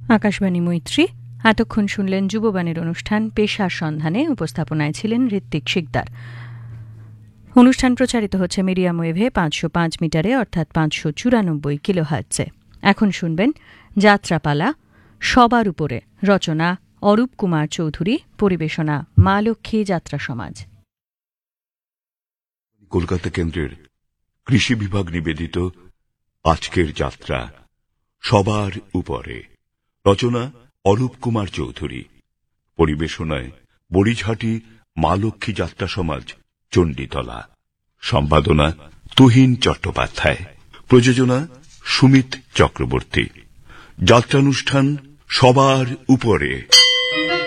আকাশবাণী মৈত্রী। এতক্ষণ শুনলেন যুববাণীর অনুষ্ঠান পেশার সন্ধানে। উপস্থাপনায় ছিলেন ঋত্বিক শিকদার। অনুষ্ঠান প্রচারিত হচ্ছে মিডিয়াম ওয়েভে 505 মিটারে অর্থাৎ 594 কিলোহার্টজে। এখন শুনবেন যাত্রাপালা সবার উপরে, রচনা অরূপ কুমার চৌধুরী, পরিবেশনা মা লক্ষ্মী যাত্রা সমাজ। কলকাতা কেন্দ্রের কৃষি বিভাগ নিবেদিত আজকের যাত্রা সবার উপরে, রচনা অরূপ কুমার চৌধুরী, পরিবেশনায় বড়িঝাটি মা লক্ষ্মী যাত্রা সমাজ, চণ্ডীতলা। সম্পাদনা তুহিন চট্টোপাধ্যায়। প্রযোজনা সুমিত চক্রবর্তী। যাত্রানুষ্ঠান সবার উপরে।